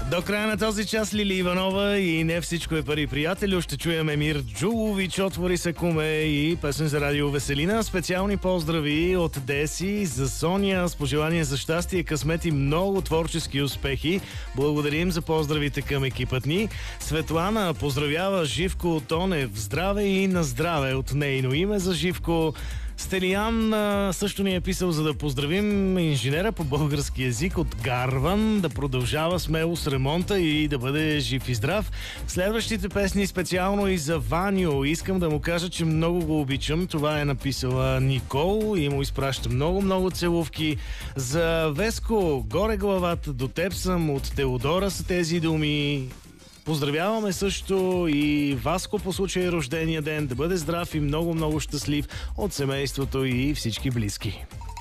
До края на този час Лили Иванова и Не всичко е пари, приятелю. Ще чуем Емир Джулович, Отвори се куме и песен за радио Веселина. Специални поздрави от Деси за Соня с пожелания за щастие, късмет и много творчески успехи. Благодарим за поздравите към екипът ни. Светлана поздравява Живко Тонев. Здраве и на здраве от нейно име за Живко. Стелиян също ни е писал, за да поздравим инженера по български език от Гарван, да продължава смело с ремонта и да бъде жив и здрав. Следващите песни специално и за Ваню. Искам да му кажа, че много го обичам. Това е написала Никол и му изпраща много целувки. За Веско, горе главата, до теб съм, от Теодора са тези думи. Поздравяваме също и Васко по случай рождения ден. Да бъде здрав и много щастлив от семейството и всички близки.